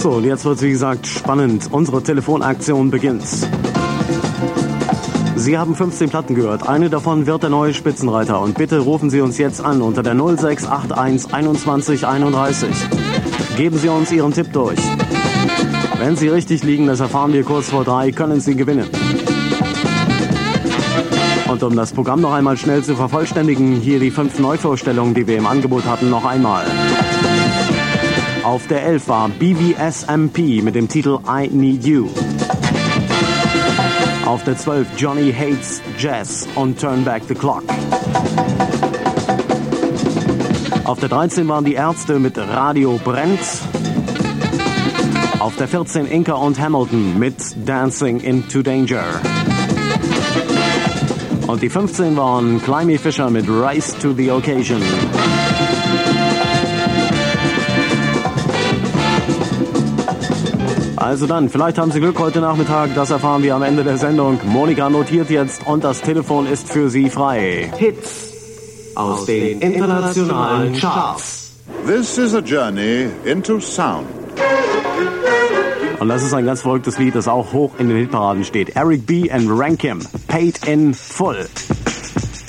So, und jetzt wird, wie gesagt, spannend. Unsere Telefonaktion beginnt. Sie haben 15 Platten gehört. Eine davon wird der neue Spitzenreiter. Und bitte rufen Sie uns jetzt an unter der 0681 21 31. Geben Sie uns Ihren Tipp durch. Wenn Sie richtig liegen, das erfahren wir kurz vor 3, können Sie gewinnen. Und um das Programm noch einmal schnell zu vervollständigen, hier die 5 Neuvorstellungen, die wir im Angebot hatten, noch einmal. Auf der 11 war BVSMP mit dem Titel I Need You. Auf der 12 Johnny Hates Jazz und Turn Back the Clock. Auf der 13 waren die Ärzte mit Radio Brennt. Auf der 14 Inca und Hamilton mit Dancing into Danger. Und die 15 waren Climby Fisher mit Rise to the Occasion. Also dann, vielleicht haben Sie Glück heute Nachmittag, das erfahren wir am Ende der Sendung. Monika notiert jetzt und das Telefon ist für Sie frei. Hits aus den internationalen Charts. This is a journey into sound. Und das ist ein ganz verrücktes Lied, das auch hoch in den Hitparaden steht. Eric B. and Rankim, Paid in Full.